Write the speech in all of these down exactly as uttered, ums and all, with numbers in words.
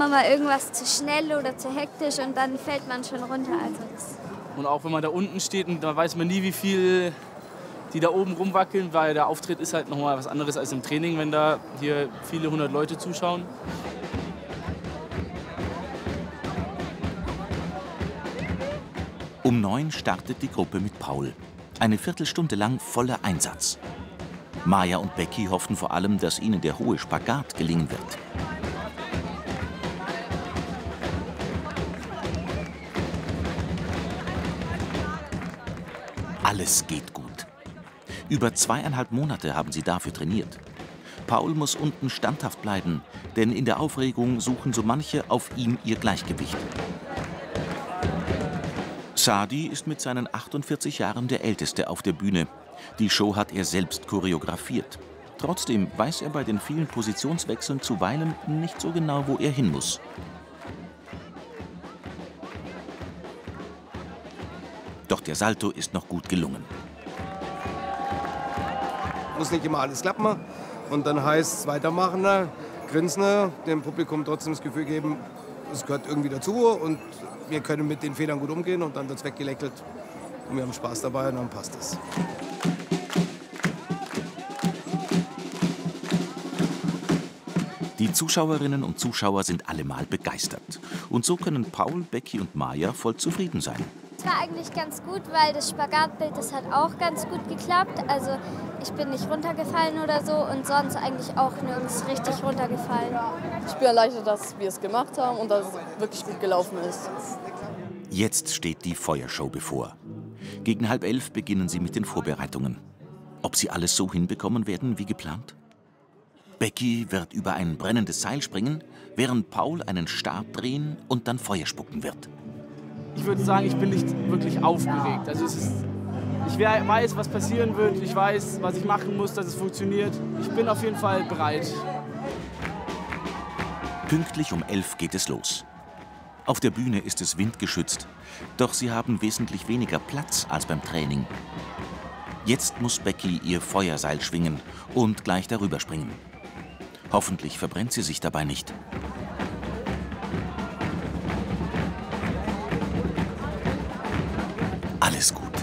man mal irgendwas zu schnell oder zu hektisch und dann fällt man schon runter. Also das und auch wenn man da unten steht, und da weiß man nie, wie viel die da oben rumwackeln, weil der Auftritt ist halt noch mal was anderes als im Training, wenn da hier viele hundert Leute zuschauen. Um neun startet die Gruppe mit Paul. Eine Viertelstunde lang voller Einsatz. Maja und Becky hoffen vor allem, dass ihnen der hohe Spagat gelingen wird. Alles geht gut. Über zweieinhalb Monate haben sie dafür trainiert. Paul muss unten standhaft bleiben, denn in der Aufregung suchen so manche auf ihm ihr Gleichgewicht. Sadi ist mit seinen achtundvierzig Jahren der Älteste auf der Bühne. Die Show hat er selbst choreografiert. Trotzdem weiß er bei den vielen Positionswechseln zuweilen nicht so genau, wo er hin muss. Doch der Salto ist noch gut gelungen. Muss nicht immer alles klappen. Und dann heißt es weitermachen, grinsen, dem Publikum trotzdem das Gefühl geben, es gehört irgendwie dazu und wir können mit den Fehlern gut umgehen und dann wird es weggelächelt und wir haben Spaß dabei und dann passt es. Die Zuschauerinnen und Zuschauer sind allemal begeistert. Und so können Paul, Becky und Maja voll zufrieden sein. Es war eigentlich ganz gut, weil das Spagatbild, das hat auch ganz gut geklappt. Also ich bin nicht runtergefallen oder so und sonst eigentlich auch nirgends richtig runtergefallen. Ich bin erleichtert, dass wir es gemacht haben und dass es wirklich gut gelaufen ist. Jetzt steht die Feuershow bevor. Gegen halb elf beginnen sie mit den Vorbereitungen. Ob sie alles so hinbekommen werden wie geplant? Becky wird über ein brennendes Seil springen, während Paul einen Stab drehen und dann Feuer spucken wird. Ich würde sagen, ich bin nicht wirklich aufgeregt. Also es ist, ich weiß, was passieren wird, ich weiß, was ich machen muss, dass es funktioniert. Ich bin auf jeden Fall bereit. Pünktlich um elf geht es los. Auf der Bühne ist es windgeschützt, doch sie haben wesentlich weniger Platz als beim Training. Jetzt muss Becky ihr Feuerseil schwingen und gleich darüber springen. Hoffentlich verbrennt sie sich dabei nicht. Alles gut.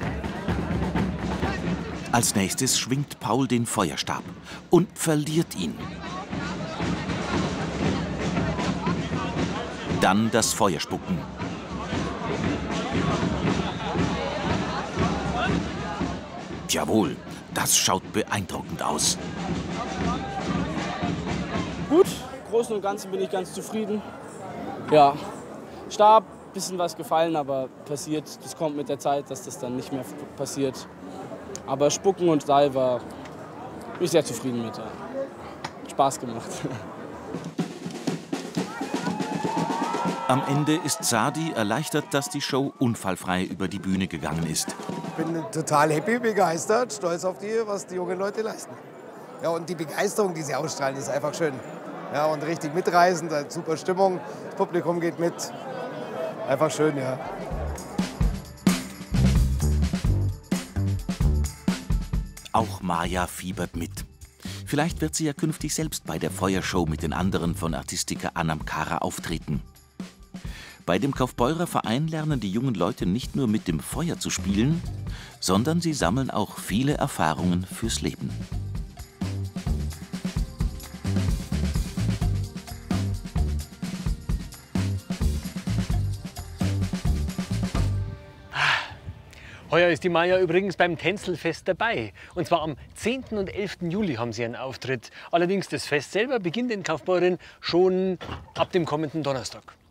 Als nächstes schwingt Paul den Feuerstab und verliert ihn. Dann das Feuerspucken. Jawohl, das schaut beeindruckend aus. Gut, im Großen und Ganzen bin ich ganz zufrieden. Ja, Stab, bisschen was gefallen, aber passiert, das kommt mit der Zeit, dass das dann nicht mehr passiert. Aber Spucken und Seil war, bin ich sehr zufrieden mit. Ja. Spaß gemacht. Am Ende ist Sadi erleichtert, dass die Show unfallfrei über die Bühne gegangen ist. Ich bin total happy, begeistert, stolz auf die, was die jungen Leute leisten. Ja, und die Begeisterung, die sie ausstrahlen, ist einfach schön. Ja, und richtig mitreißend, super Stimmung, das Publikum geht mit. Einfach schön, ja. Auch Maja fiebert mit. Vielleicht wird sie ja künftig selbst bei der Feuershow mit den anderen von Artistica Anamkara auftreten. Bei dem Kaufbeurer Verein lernen die jungen Leute nicht nur mit dem Feuer zu spielen, sondern sie sammeln auch viele Erfahrungen fürs Leben. Heuer ist die Maja übrigens beim Tänzelfest dabei. Und zwar am zehnten und elften Juli haben sie einen Auftritt. Allerdings das Fest selber beginnt in Kaufbeuren schon ab dem kommenden Donnerstag.